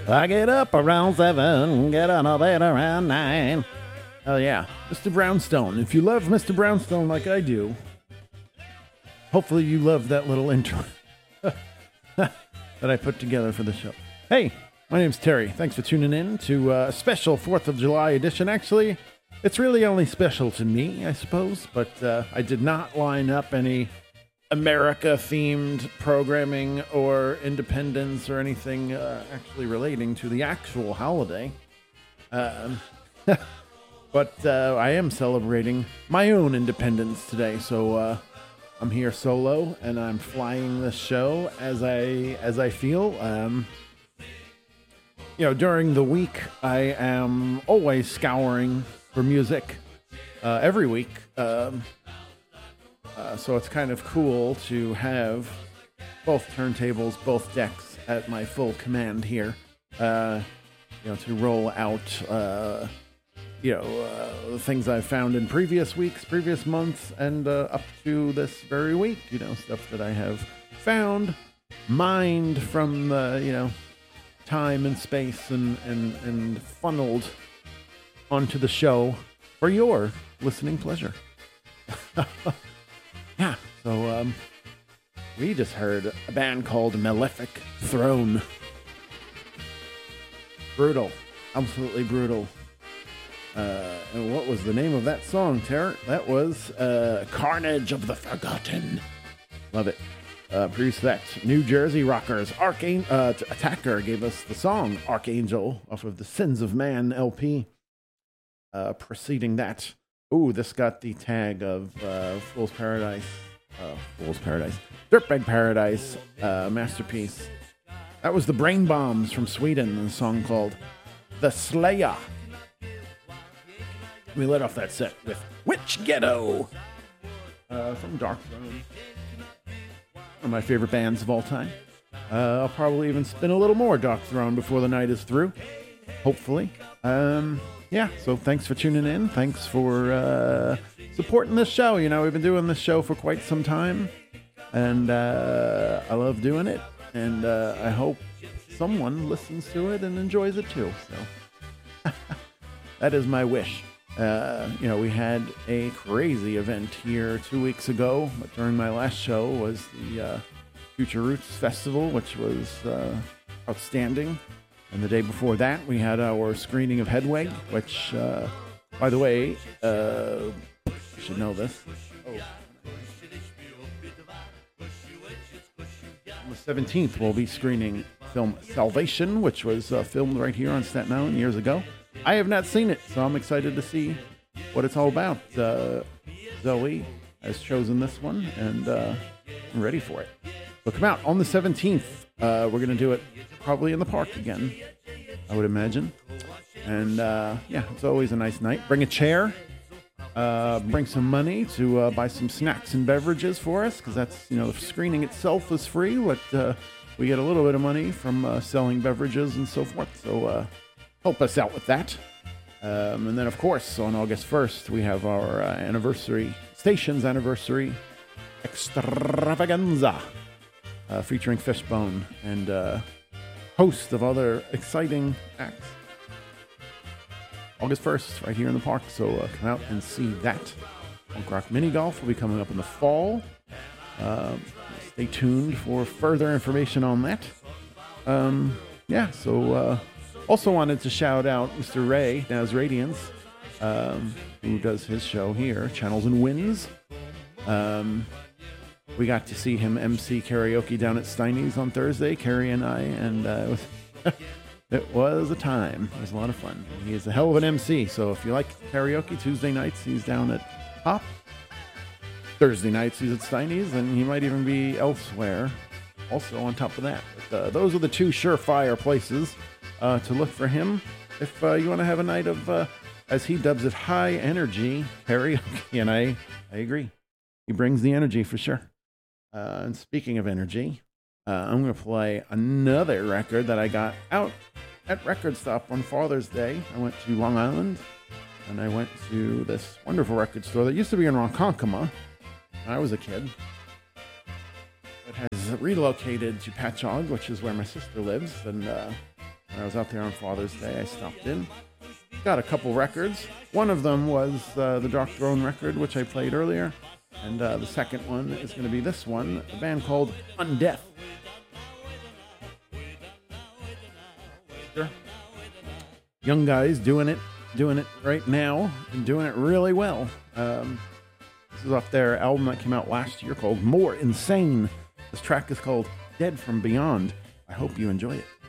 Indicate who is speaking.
Speaker 1: I get up around 7, get out of bed around 9. Oh yeah, Mr. Brownstone. If you love Mr. Brownstone like I do, hopefully you love that little intro that I put together for the show. Hey, my name's Terry. Thanks for tuning in to a special 4th of July edition. Actually, it's really only special to me, I suppose, but I did not line up any America-themed programming or independence or anything actually relating to the actual holiday. But I am celebrating my own independence today, so I'm here solo, and I'm flying this show as I feel. During the week, I am always scouring for music every week. So it's kind of cool to have both turntables, both decks at my full command here, to roll out, the things I've found in previous weeks, previous months, and up to this very week, stuff that I have found, mined from the, time and space and funneled onto the show for your listening pleasure. Yeah, so we just heard a band called Malefic Throne. Brutal, absolutely brutal. And what was the name of that song, Tara? That was Carnage of the Forgotten. Love it. Produced that. New Jersey Rockers. Attacker gave us the song Archangel off of the Sins of Man LP. Preceding that. Ooh, this got the tag of Fool's Paradise. Dirtbag Paradise masterpiece. That was the Brain Bombs from Sweden, and a song called The Slayer. We let off that set with Witch Ghetto from Dark Throne. One of my favorite bands of all time. I'll probably even spin a little more Dark Throne before the night is through. Hopefully. So thanks for tuning in. Thanks for supporting this show. We've been doing this show for quite some time, and I love doing it, and I hope someone listens to it and enjoys it too. So that is my wish. We had a crazy event here 2 weeks ago, but during my last show was the Future Roots Festival, which was outstanding. And the day before that, we had our screening of Hedwig, which, by the way, I should know this. On the 17th, we'll be screening film Salvation, which was filmed right here on Staten Island years ago. I have not seen it, so I'm excited to see what it's all about. Zoe has chosen this one, and I'm ready for it. So come out on the 17th. We're going to do it probably in the park again, I would imagine. And it's always a nice night. Bring a chair. Bring some money to buy some snacks and beverages for us, because that's, the screening itself is free, but we get a little bit of money from selling beverages and so forth. So help us out with that. And then, of course, on August 1st, we have our station's anniversary extravaganza. Featuring Fishbone and a host of other exciting acts. August 1st, right here in the park, so come out and see that. Punk Rock Mini Golf will be coming up in the fall. Stay tuned for further information on that. Also wanted to shout out Mr. Ray, Naz Radiance, who does his show here, Channels and Winds. We got to see him MC karaoke down at Steiny's on Thursday, Carrie and I, and it was a time. It was a lot of fun. He is a hell of an MC, so if you like karaoke, Tuesday nights he's down at Hop. Thursday nights he's at Steiny's, and he might even be elsewhere also on top of that. But, those are the two surefire places to look for him if you want to have a night of, as he dubs it, high energy karaoke, and I agree. He brings the energy for sure. And speaking of energy, I'm going to play another record that I got out at Record Stop on Father's Day. I went to Long Island, and I went to this wonderful record store that used to be in Ronkonkoma when I was a kid. It has relocated to Patchogue, which is where my sister lives, and When I was out there on Father's Day, I stopped in. Got a couple records. One of them was the Dark Throne record, which I played earlier. And the second one is going to be this one, a band called Undeath. Sure. Young guys doing it right now and doing it really well. This is off their album that came out last year called More Insane. This track is called Dead from Beyond. I hope you enjoy it.